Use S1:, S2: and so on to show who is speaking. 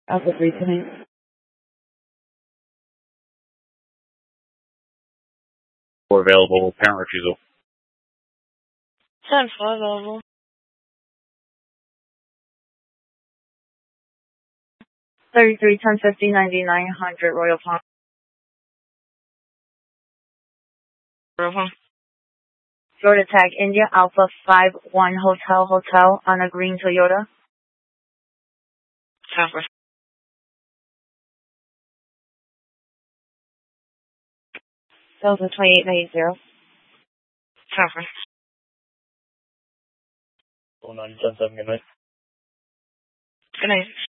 S1: Alpha 3 tonight.
S2: For available, parent refusal.
S3: 10-4 available.
S1: 33, 1050, 9900 Royal Palm.
S3: Royal Palm.
S1: Florida Tag India Alpha 51 Hotel on a green Toyota.
S3: 10-4.
S1: Delta 2880.
S3: 10-4.
S2: 0977, good night.
S3: Good night.